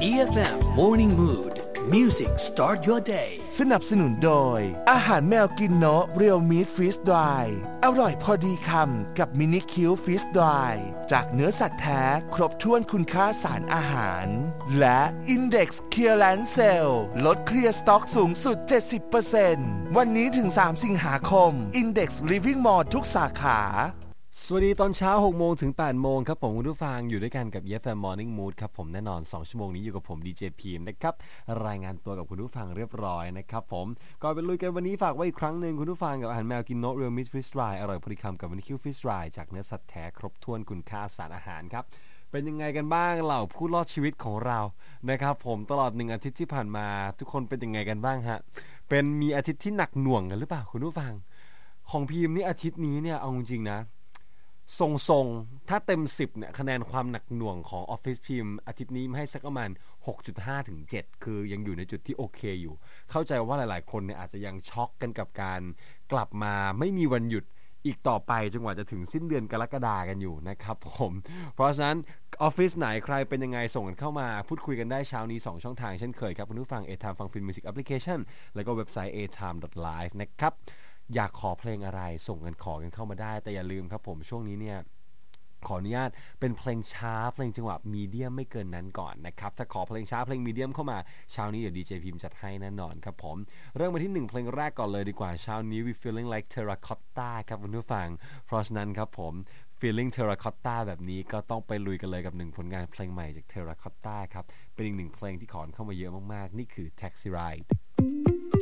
EFM Morning Mood Music Start Your Day สนับสนุนโดยอาหารแมวกินเนาะเรียวมีทฟรีสดรายอร่อยพอดีคำกับมินิคิวฟรีสดรายจากเนื้อสัตว์แท้ครบถ้วนคุณค่าสารอาหารและ Index Clearance Sale ลดเคลียร์สต็อกสูงสุด 70% วันนี้ถึง3สิงหาคม Index Living Mall ทุกสาขาสวัสดีตอนเช้า 6 โมงถึง 8 โมงครับผมคุณผู้ฟังอยู่ด้วยกันกับ EFM Morning Mood ครับผมแน่นอน2ชั่วโมงนี้อยู่กับผมดีเจพีมนะครับรายงานตัวกับคุณผู้ฟังเรียบร้อยนะครับผมก่อนไปลุยกันวันนี้ฝากไว้อีกครั้งนึงคุณผู้ฟังกับอาหารแมวกินโนเรียลมิตรฟิชฟรายอร่อยพอดีคำกับวินิคิวฟิชฟรายจากเนื้อสัตว์แท้ครบถ้วนคุณค่าสารอาหารครับเป็นยังไงกันบ้างเหล่าผู้รอดชีวิตของเรานะครับผมตลอด1อาทิตย์ที่ผ่านมาทุกคนเป็นยังไงกันบ้างฮะเป็นมีอาทิตย์ที่หนักหน่วงกันหรือเปล่าคุณผู้ฟังของพีมนี่อาทิตย์นี้เนี่ยเอาจริงๆนะทรงๆถ้าเต็ม10เนี่ยคะแนนความหนักหน่วงของ Office พิมพ์อาทิตย์นี้ให้สักประมาณ 6.5 ถึง 7คือยังอยู่ในจุดที่โอเคอยู่เข้าใจว่าหลายๆคนเนี่ยอาจจะยังช็อกกันกับการกลับมาไม่มีวันหยุดอีกต่อไปจนกว่าจะถึงสิ้นเดือนกรกฎาคมกันอยู่นะครับผมเพราะฉะนั้นออฟฟิศไหนใครเป็นยังไงส่งกันเข้ามาพูดคุยกันได้เช้านี้2ช่องทางเช่นเคยครับคุณผู้ฟัง A-Time ฟังฟินมิวสิกแอปพลิเคชันแล้วก็เว็บไซต์ atime.live นะครับอยากขอเพลงอะไรส่งกันขอกันเข้ามาได้แต่อย่าลืมครับผมช่วงนี้เนี่ยขออนุญาตเป็นเพลงช้าเพลงจังหวะมีเดียมไม่เกินนั้นก่อนนะครับถ้าขอเพลงช้าเพลงมีเดียมเข้ามาเช้านี้เดี๋ยวดีเจพิมพ์จัดให้แน่นอนครับผมเริ่มมาที่1เพลงแรกก่อนเลยดีกว่าเช้านี้ We Feeling Like Terracotta ครับคุณผู้ฟังเพราะฉะนั้นครับผม Feeling Terracotta แบบนี้ก็ต้องไปลุยกันเลยกับ1ผลงานเพลงใหม่จาก Terracotta ครับเป็นอีก1เพลงที่ขอเข้ามาเยอะมากๆนี่คือ Taxi Ride